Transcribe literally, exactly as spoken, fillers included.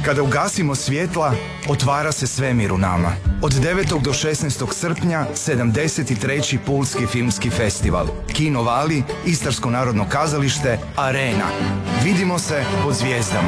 Kada ugasimo svjetla, otvara se svemir u nama. Od devetog do šesnaestog srpnja sedamdeset treći Pulski filmski festival. Kino Vali, Istarsko narodno kazalište, Arena. Vidimo se pod zvijezdama.